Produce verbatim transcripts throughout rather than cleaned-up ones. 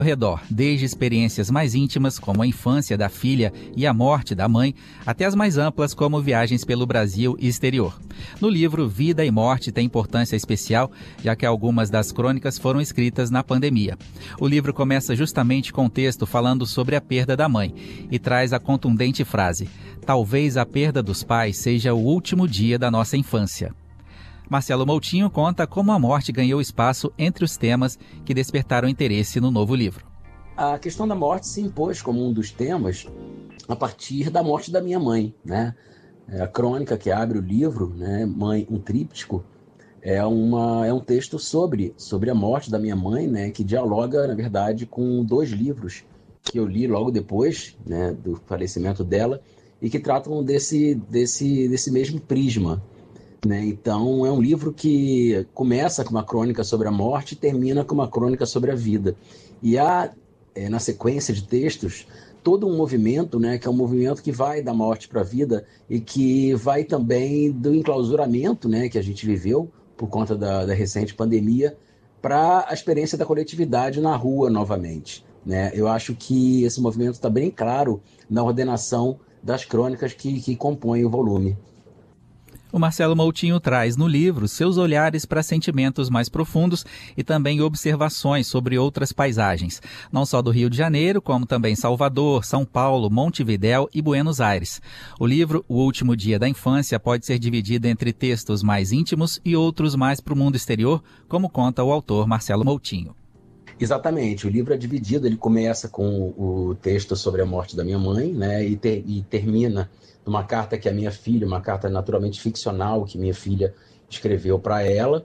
ao redor, desde experiências mais íntimas, como a infância da filha e a morte da mãe, até as mais amplas, como viagens pelo Brasil e exterior. No livro, Vida e Morte tem importância especial, já que algumas das crônicas foram escritas na pandemia. O livro começa justamente com um texto falando sobre a perda da mãe e traz a contundente frase: "Talvez a perda dos pais seja o último dia da nossa infância." Marcelo Moutinho conta como a morte ganhou espaço entre os temas que despertaram interesse no novo livro. A questão da morte se impôs como um dos temas a partir da morte da minha mãe, né? A crônica que abre o livro, né, Mãe, um tríptico, é, uma, é um texto sobre, sobre a morte da minha mãe, né, que dialoga, na verdade, com dois livros que eu li logo depois, né, do falecimento dela e que tratam desse, desse, desse mesmo prisma. Né? Então, é um livro que começa com uma crônica sobre a morte e termina com uma crônica sobre a vida. E há, é, na sequência de textos, todo um movimento, né, que é um movimento que vai da morte para a vida e que vai também do enclausuramento, né, que a gente viveu por conta da, da recente pandemia, para a experiência da coletividade na rua novamente. Né? Eu acho que esse movimento está bem claro na ordenação das crônicas que, que compõem o volume. O Marcelo Moutinho traz no livro seus olhares para sentimentos mais profundos e também observações sobre outras paisagens, não só do Rio de Janeiro, como também Salvador, São Paulo, Montevidéu e Buenos Aires. O livro, O Último Dia da Infância, pode ser dividido entre textos mais íntimos e outros mais para o mundo exterior, como conta o autor Marcelo Moutinho. Exatamente, o livro é dividido, ele começa com o texto sobre a morte da minha mãe, né, e, ter, e termina numa carta que a minha filha, uma carta naturalmente ficcional que minha filha escreveu para ela,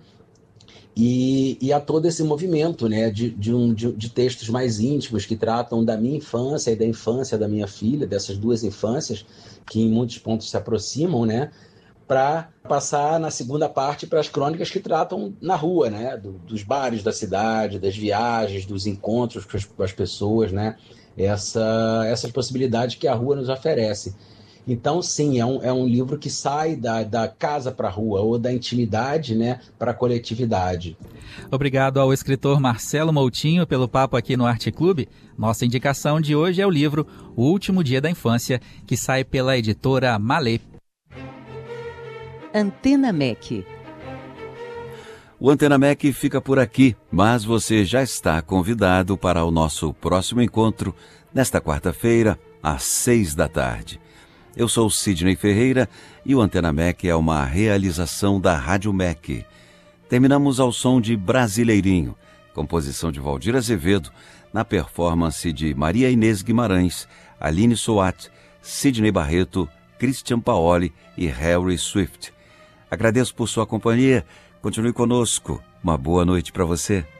e, e há todo esse movimento, né, de, de, um, de, de textos mais íntimos que tratam da minha infância e da infância da minha filha, dessas duas infâncias que em muitos pontos se aproximam, né, para passar na segunda parte para as crônicas que tratam na rua, né, do, dos bares da cidade, das viagens, dos encontros com as, com as pessoas, né, essa, essas possibilidades que a rua nos oferece. Então, sim, é um, é um livro que sai da, da casa para a rua, ou da intimidade, né, para a coletividade. Obrigado ao escritor Marcelo Moutinho pelo papo aqui no Arte Clube. Nossa indicação de hoje é o livro O Último Dia da Infância, que sai pela editora Malê. Antena M E C. O Antena M E C fica por aqui, mas você já está convidado para o nosso próximo encontro, nesta quarta-feira, às seis da tarde. Eu sou Sidney Ferreira e o Antena M E C é uma realização da Rádio M E C. Terminamos ao som de Brasileirinho, composição de Valdir Azevedo, na performance de Maria Inês Guimarães, Aline Soat, Sidney Barreto, Christian Paoli e Harry Swift. Agradeço por sua companhia. Continue conosco. Uma boa noite para você.